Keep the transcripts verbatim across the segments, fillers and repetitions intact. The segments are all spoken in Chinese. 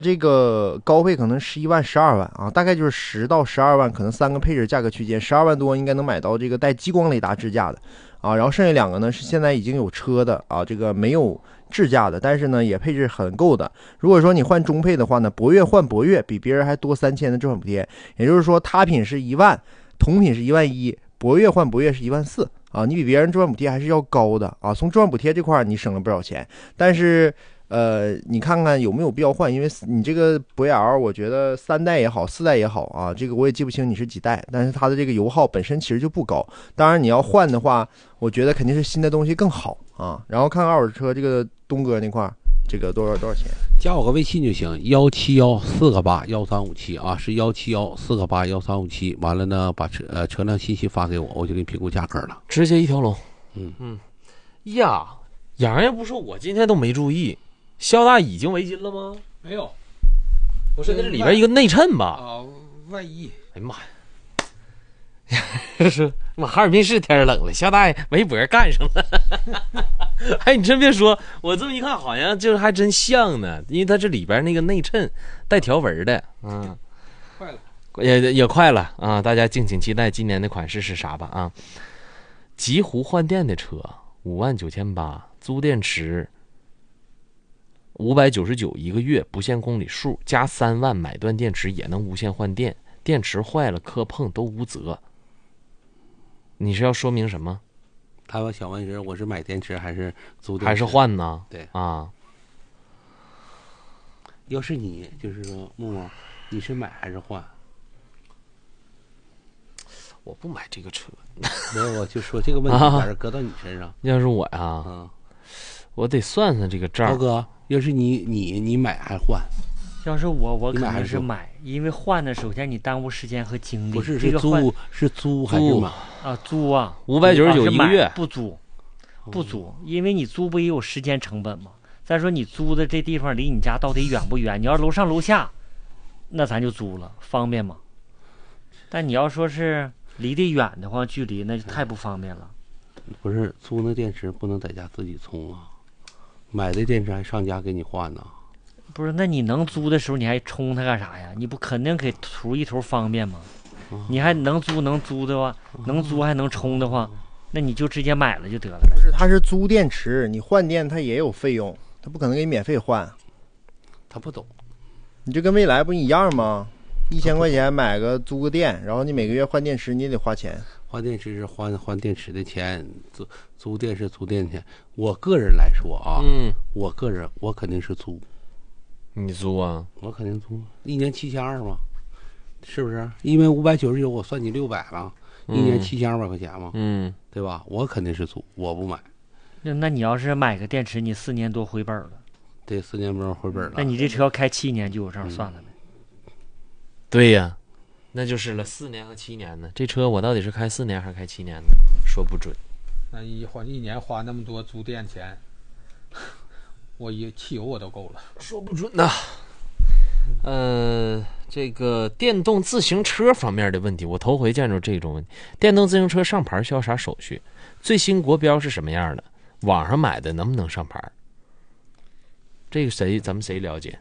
这个高配可能十一万、十二万啊，大概就是十到十二万，可能三个配置价格区间，十二万多应该能买到这个带激光雷达支架的啊。然后剩下两个呢是现在已经有车的啊，这个没有智驾的，但是呢也配置很够的。如果说你换中配的话呢，博越换博越比别人还多三千的正版补贴，也就是说他品是一万，同品是一万一，博越换博越是一万四啊，你比别人正版补贴还是要高的啊。从正版补贴这块你省了不少钱，但是。呃，你看看有没有必要换？因为你这个博越 L， 我觉得三代也好，四代也好啊，这个我也记不清你是几代，但是它的这个油耗本身其实就不高。当然你要换的话，我觉得肯定是新的东西更好啊。然后看看二手车这个东哥那块，这个多少多少钱？ 加我个微信就行，幺七幺四个八幺三五七啊，是幺七幺四个八幺三五七。完了呢，把车呃车辆信息发给我，我就给你评估价格了， 直接一条龙。 嗯嗯，呀，洋洋不说，我今天都没注意。肖大已经围巾了吗？ 没有， 不是，那是里边一个内衬吧？ 啊，外衣。 哎呀妈呀！是妈，哈尔滨是天冷了，肖大爷围脖干上了。哎，你真别说，我这么一看，好像就是还真像呢，因为它这里边那个内衬带条纹的，嗯， 快了， 也也快了啊！大家敬请期待今年的款式是啥吧啊！极狐换电的车五万九千八，租电池。五百九十九一个月，不限公里数，加三万买断电池也能无线换电，电池坏了磕碰都无责。你是要说明什么？ 他要想问是我是买电池还是租电池还是换呢？ 对啊， 要是你就是说木木，你是买还是换？ 我不买这个车。 我我就说这个问题还是搁到你身上。 要是我呀， 嗯， 我得算算这个账。 涛哥，要是你你你买还换？ 要是我，我肯你买还是租定是买，因为换的首先你耽误时间和精力。 不是这个换是租是租还是买？ 啊，租啊， 五百九十九啊是买一个月， 不租，不租，因为你租不也有时间成本吗？再说你租的这地方离你家到底远不远？你要楼上楼下，那咱就租了，方便吗？但你要说是离得远的话，距离那就太不方便了。 不是租那电池不能在家自己充啊，买的电池还上家给你换呢。 不是，那你能租的时候你还充它干啥呀？你不肯定给图一头方便吗？你还能租能租的话，能租还能充的话，那你就直接买了就得了呗。 不是，它是租电池，你换电它也有费用，它不可能给你免费换。 他不懂， 你就跟未来不一样吗？一千块钱买个租个电，然后你每个月换电池你也得花钱。 换电池是换换电池的钱，租租电是租电钱。我个人来说啊， 嗯， 我个人我肯定是租， 你租啊？ 我肯定租，一年七千二嘛，是不是？因为五百九十九，我算你六百了，一年七千二百块钱嘛， 嗯， 对吧？我肯定是租，我不买。 那那你要是买个电池，你四年多回本了。 对，四年不回本了。 那你这车要开七年就有这样算了呗？ 对呀，那就是了，四年和七年呢。这车我到底是开四年还是开七年呢？说不准。 那一花一年花那么多租电钱，我一汽油我都够了， 说不准呐。呃，这个电动自行车方面的问题，我头回见着这种问题。电动自行车上牌需要啥手续？最新国标是什么样的？网上买的能不能上牌？这个谁咱们谁了解？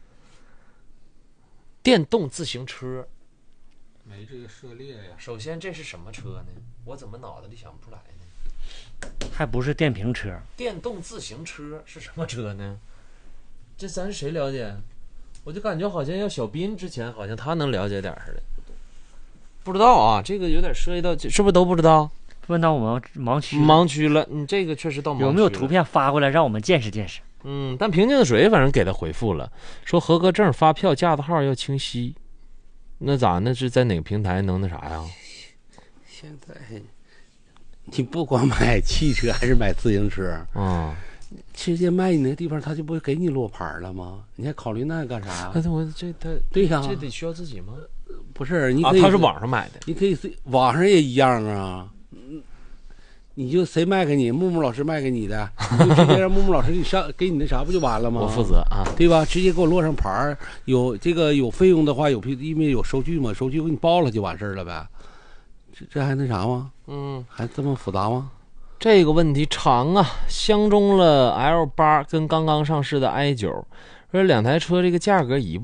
电动自行车， 没这个涉猎呀。 首先这是什么车呢？我怎么脑子里想不出来呢？ 还不是电瓶车。 电动自行车是什么车呢？这咱谁了解？我就感觉好像要小斌之前好像他能了解点似的。不知道啊，这个有点涉及到，是不是都不知道？ 问到我们盲区盲区了，你、嗯、这个确实到盲区了。 有没有图片发过来让我们见识见识？ 嗯，但平静的水反正给他回复了，说合格证、发票、架子号要清晰。那咋？那是在哪个平台能那啥呀？ 现在你不光买汽车，还是买自行车啊？ 直接卖你那个地方，他就不会给你落牌了吗？你还考虑那干啥呀？ 我这他对呀， 这得需要自己吗？ 不是，你可以、 啊、他是网上买的， 你可以网上也一样啊。你就谁卖给你，木木老师卖给你的，你就直接让木木老师给你上给你那啥不就完了吗？ 我负责啊， 对吧？直接给我落上牌儿，有这个有费用的话，有因为有收据嘛，收据给你报了就完事儿了呗。这这还那啥吗？ 嗯， 还这么复杂吗？ 这个问题长啊，相中了 L 八跟刚刚上市的 i 九， 说两台车这个价格一